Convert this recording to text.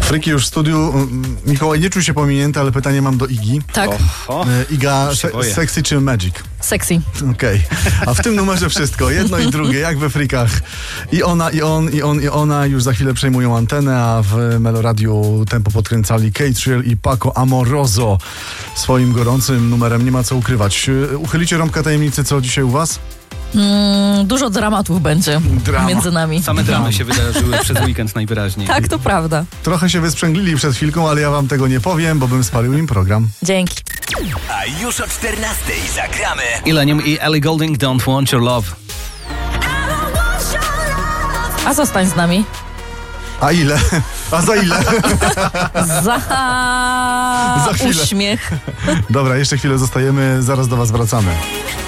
Fryki już w studiu. Mikołaj nie czuł się pominięty, ale pytanie mam do Igi. Tak. Iga, sexy czy magic? Sexy. Okej. A w tym numerze wszystko. Jedno i drugie, jak we frikach. I ona, i ona już za chwilę przejmują antenę, a w Meloradiu tempo podkręcali Catriel i Paco Amoroso swoim gorącym numerem. Nie ma co ukrywać. Uchylicie rąbka tajemnicy, co dzisiaj u was? Dużo dramatów będzie między nami. Same dramy się wydarzyły przez weekend najwyraźniej. Tak, to prawda. Trochę się wysprzęglili przed chwilką, ale ja wam tego nie powiem, bo bym spalił im program. Dzięki. A już o 14:00 zagramy Illenium i Ellie Goulding, Don't Want Your Love. A zostań z nami. A ile? A za ile? Za chwilę. uśmiech. Dobra, jeszcze chwilę zostajemy, zaraz do was wracamy.